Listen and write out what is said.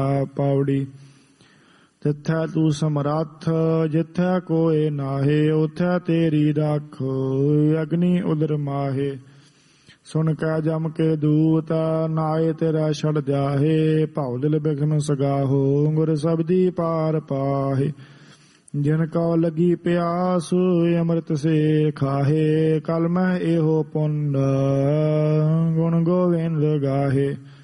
ਪਾਵੜੀ। ਤਿੱਥੈ ਤੂੰ ਸਮਰੱਥ ਜਿੱਥੈ ਕੋਇ ਨਾਹੇ, ਉਥੈ ਤੇਰੀ ਰਾਖ ਅਗਨੀ ਉਦਰ ਮਾਹੇ। ਸੁਣ ਕੈ ਜਮ ਕੇ ਦੂਤ ਨਾਏ ਤੇਰਾ ਛੜ ਜਾਹੇ, ਭਉ ਦਿਲ ਬਿਘਨ ਸਗਾਹੋ ਗੁਰ ਸਬਦੀ ਪਾਰ ਪਾਹੇ। ਜਿਨ ਕਉ ਲਗੀ ਪਿਆਸ ਅੰਮ੍ਰਿਤ ਸੇ ਖਾਹੇ, ਕਲ ਮਹਿ ਇਹੋ ਪੁੰਨ ਗੁਣ ਗੋਵਿੰਦ ਗਾਹੇ।